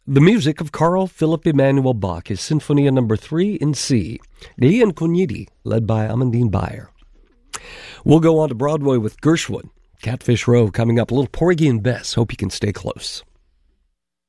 The music of Carl Philipp Emanuel Bach is Sinfonia No. 3 in C, Gli Incogniti, led by Amandine Bayer. We'll go on to Broadway with Gershwin. Catfish Row coming up. A little Porgy and Bess. Hope you can stay close.